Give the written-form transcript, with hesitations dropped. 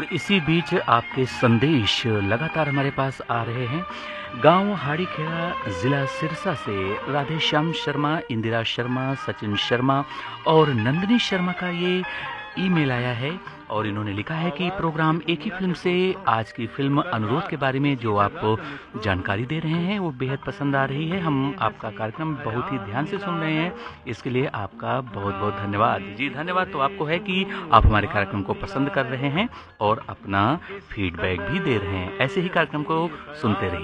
और इसी बीच आपके संदेश लगातार हमारे पास आ रहे हैं। गांव हाड़ीखेड़ा, जिला सिरसा से राधेश्याम शर्मा, इंदिरा शर्मा, सचिन शर्मा और नंदिनी शर्मा का ये ईमेल आया है और इन्होंने लिखा है कि प्रोग्राम एक ही फिल्म से आज की फिल्म अनुरोध के बारे में जो आप जानकारी दे रहे हैं वो बेहद पसंद आ रही है। हम आपका कार्यक्रम बहुत ही ध्यान से सुन रहे हैं, इसके लिए आपका बहुत बहुत धन्यवाद। जी धन्यवाद तो आपको है कि आप हमारे कार्यक्रम को पसंद कर रहे हैं और अपना फीडबैक भी दे रहे हैं। ऐसे ही कार्यक्रम को सुनते रहिए।